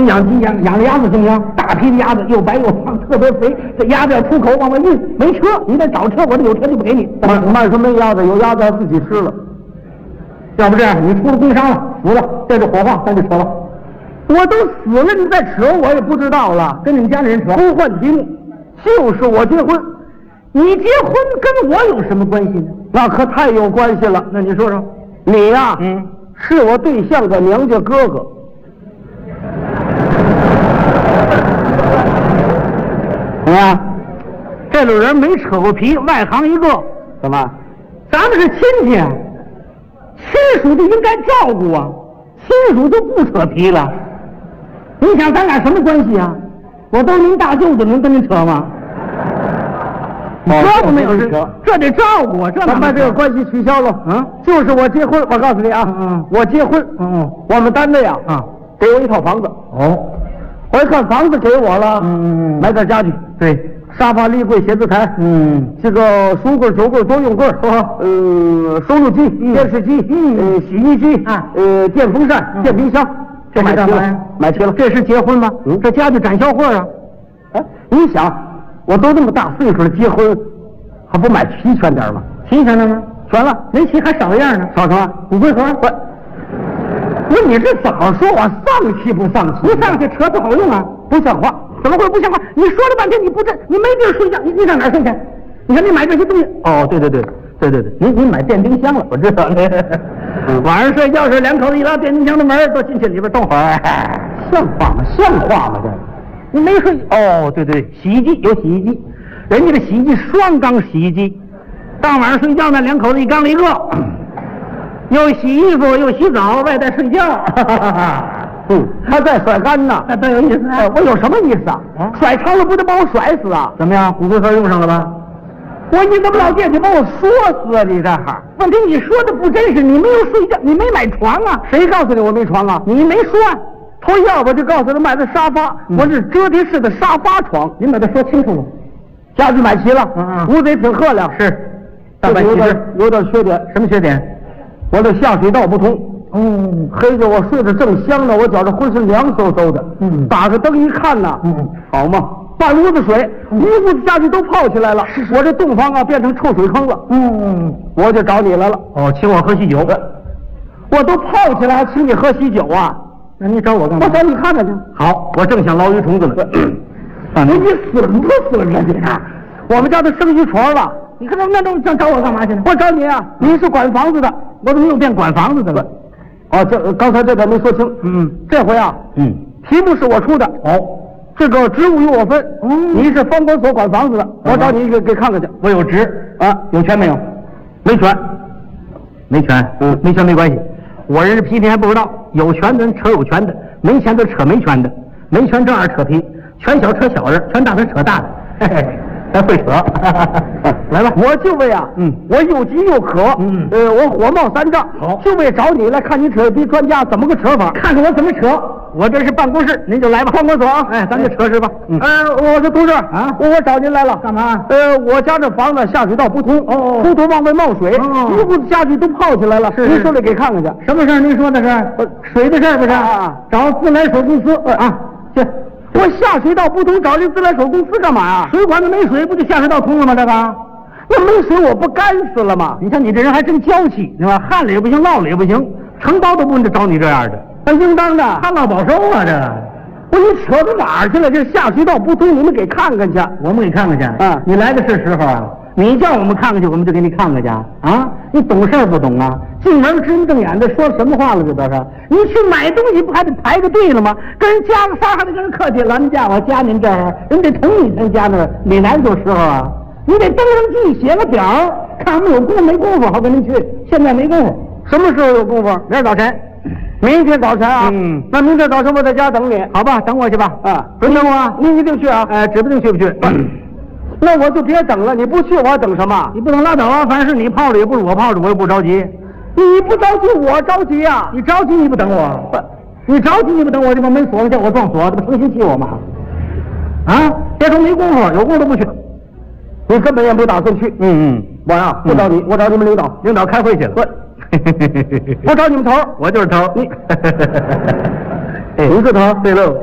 养鸡养个鸭子行不行？大批的鸭子又白又胖，特别肥。这鸭子要出口往外运，没车，你得找车，我这有车就不给你。 慢说没鸭子，有鸭子自己吃了。 要不这样，你出了工伤了，死了，带着火化，咱就扯了。 我都死了，你再扯我也不知道了。 跟你们家里人扯， 不换题目，就是我结婚。 你结婚跟我有什么关系呢？ 那可太有关系了。 那你说说， 你呀，是我对象的娘家哥哥。 怎么样？这种人没扯过皮，外行一个。 怎么？ 咱们是亲戚，亲属就应该照顾啊，亲属就不扯皮了。你想咱俩什么关系啊？我都您大舅子，能跟您扯吗？这都没有扯，这得照顾啊。 咱把这个关系取消了。就是我结婚，我告诉你啊，我结婚，我们单位啊，给我一套房子。我一看房子给我了，买点家具， 对， 沙发、立柜、写字台，这个书柜、酒柜、多用柜，收录机、电视机，洗衣机，电风扇、电冰箱， 这买齐了，买齐了。 这是结婚吗？这家具展销会啊！ 哎，你想，我都那么大岁数了，结婚还不买齐全点吗？ 齐全了吗？ 全了， 没齐还少一样呢。 少什么？ 骨灰盒。 不，你这早说我丧气不丧气？ 不丧气，扯不好用啊！ 不像话， 怎么会不像话？你说了半天你不你没地儿睡觉，你上哪儿睡去？你看你买这些东西。 哦，对，你买电冰箱了，我知道。 晚上睡觉时两口子一拉电冰箱的门，都进去里边动会儿。 像话吗？像话吗？这你没睡？哦，对，洗衣机有洗衣机，人家的洗衣机双缸洗衣机，当晚上睡觉呢，两口子一缸里一个。又洗衣服又洗澡，外带睡觉， 还在甩干呢， 那多有意思啊！ 我有什么意思啊？甩长了不得把我甩死啊？ 怎么样，骨灰盒用上了吧？ 你怎么老惦记把我说死啊？你这哈？ 问题你说的不真实，你没有睡觉，你没买床啊？ 谁告诉你我没床啊？ 你没说啊？ 头一我就告诉他买的沙发，我是折叠式的沙发床。 您把它说清楚了， 家具买齐了，屋子也挺漂亮， 是， 但有点缺点。 什么缺点？ 我这下水道不通，黑着我睡得正香呢，我觉着浑身凉飕飕的，打开灯一看呐，好嘛，半屋子水，一屋子家具都泡起来了，我这洞房啊变成臭水坑了，我就找你来了。 请我喝喜酒， 我都泡起来还请你喝喜酒啊？ 那你找我干嘛？ 我找你看看去。 好，我正想捞鱼虫子呢。 你损不损啊你？我们家都生鱼床了。 你看那都找我干嘛去呢？ 我找你啊，你是管房子的， 我怎么又变管房子的了？ 这刚才这点没说清。这回啊，题目是我出的。这个职务由我分。你是房管所管房子的，我找你给看看去。 我有职啊，有权没有？ 没权， 没权。没权没关系。我人是批评还不知道，有权的人扯有权的，没权的扯没权的，没权正二扯皮，权小扯小的，权大的扯大的。嘿嘿。咱会扯，来吧！ 我就为啊，我又急又渴，我火冒三丈， 好， 就为找你来看你扯皮专家怎么个扯法， 看看我怎么扯。我这是办公室，您就来吧。 办公所啊， 咱就扯实吧。 我说同志啊，我找您来了， 干嘛？ 我家这房子下水道不通，出头往外冒水，一屋子家具都泡起来了。您说来给看看去。 什么事儿？您说的是水的事儿不是？找自来水公司啊，去。 我下水道不通，找这自来水公司干嘛呀？ 水管子没水，不就下水道通了吗？这个， 那没水我不干死了吗？ 你看你这人还真娇气，对吧？旱了也不行，涝了也不行，承包都不能找你这样的， 那应当的， 旱涝保收啊！这， 我你扯到哪儿去了？这下水道不通，你们给看看去。 我们给看看去。你来的是时候啊！你叫我们看看去，我们就给你看看去啊！你懂事不懂啊？进门直瞪眼的说什么话了？这都是你去买东西不还得排个队了吗？跟人加个仨还得跟人客气，老人家我加您这儿，人得同你才加那儿，哪来的时候啊？你得登上记，写个表，看我们有功夫没功夫，好跟您去。现在没功夫， 什么时候有功夫？ 明儿早晨， 明天早晨啊。那明天早晨我在家等你， 好吧？等我去吧。 准等我啊！你一定去啊！ 指不定去不去。 那我就别等了，你不去我还等什么？ 你不能拉倒啊！反正是你泡着，也不是我泡着，我也不着急。 你不着急，我着急呀！ 你着急你不等我，你着急你不等我，这把门锁了叫我撞锁，这不成心气我吗？别说没功夫，有功夫都不去。 你根本也不打算去。我呀不找你，我找你们领导， 领导开会去了。 我找你们头， 我就是头。 你是头，对喽。